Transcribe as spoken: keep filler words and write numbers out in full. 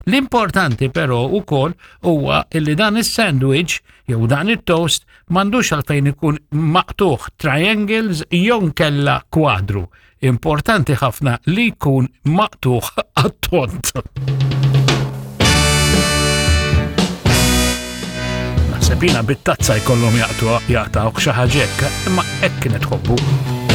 L-importanti però wkoll huwa li dan is-sandwich jew dan it-toast m'għandux għalfejn ikun maqtuħ triangles jew nkella kwadru. Importanti ħafna li jkun maqtuħ għat-tont. Naħseb jiena bit-tazza jkollhom jaqtu jaqtgħu xi ħaġa hekk, imma hekk kienet ħobbu.